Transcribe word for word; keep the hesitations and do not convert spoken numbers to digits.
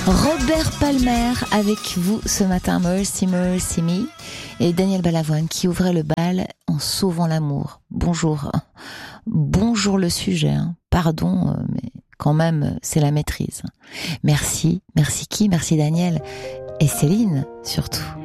Robert Palmer avec vous ce matin, Mercy Mercy Me, et Daniel Balavoine qui ouvrait le bal en sauvant l'amour. Bonjour, bonjour le sujet, hein. Pardon, mais quand même c'est la maîtrise. Merci, merci qui, merci Daniel et Céline surtout.